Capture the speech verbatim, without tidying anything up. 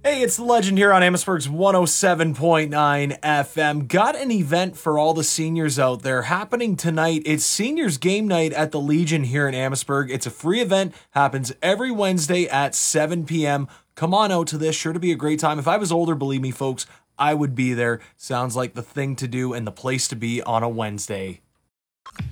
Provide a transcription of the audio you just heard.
Hey, it's the legend here on Amherstburg's one oh seven point nine F M. Got an event for all the seniors out there happening tonight. It's seniors game night at the Legion here in Amherstburg. It's a free event, happens every Wednesday at seven p.m. Come on out to this, sure to be a great time. If I was older, believe me folks, I would be there. Sounds like the thing to do and the place to be on a Wednesday.